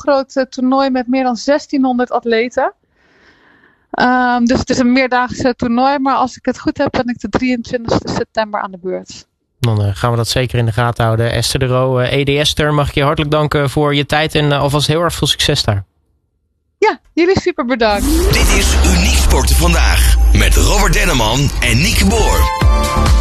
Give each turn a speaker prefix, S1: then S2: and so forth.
S1: groot toernooi met meer dan 1600 atleten. Dus het is een meerdaagse toernooi. Maar als ik het goed heb, ben ik de 23 september aan de beurt.
S2: Dan gaan we dat zeker in de gaten houden. Esther de Roo, EDS'ter, mag ik je hartelijk danken voor je tijd. En alvast heel erg veel succes daar.
S1: Ja, jullie super bedankt.
S3: Dit is Uniek Sporten Vandaag. Met Robert Denneman en Nieke Boer.